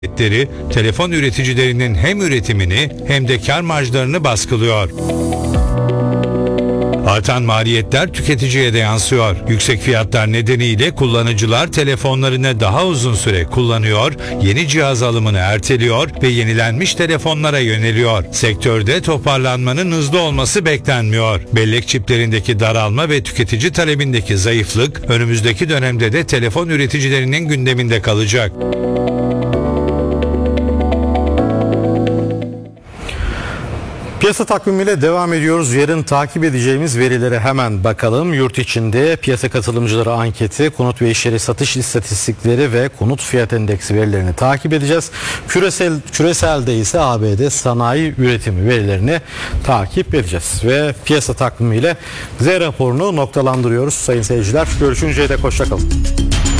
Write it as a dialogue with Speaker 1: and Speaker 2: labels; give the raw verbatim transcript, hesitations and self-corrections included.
Speaker 1: maliyetleri telefon üreticilerinin hem üretimini hem de kar marjlarını baskılıyor. Artan maliyetler tüketiciye de yansıyor. Yüksek fiyatlar nedeniyle kullanıcılar telefonlarını daha uzun süre kullanıyor, yeni cihaz alımını erteliyor ve yenilenmiş telefonlara yöneliyor. Sektörde toparlanmanın hızlı olması beklenmiyor. Bellek çiplerindeki daralma ve tüketici talebindeki zayıflık önümüzdeki dönemde de telefon üreticilerinin gündeminde kalacak.
Speaker 2: Piyasa takvimiyle devam ediyoruz. Yarın takip edeceğimiz verilere hemen bakalım. Yurt içinde piyasa katılımcıları anketi, konut ve iş yeri satış istatistikleri ve konut fiyat endeksi verilerini takip edeceğiz. Küresel küreselde ise A B D sanayi üretimi verilerini takip edeceğiz. Ve piyasa takvimiyle Z raporunu noktalandırıyoruz sayın seyirciler. Görüşünceye dek hoşça kalın.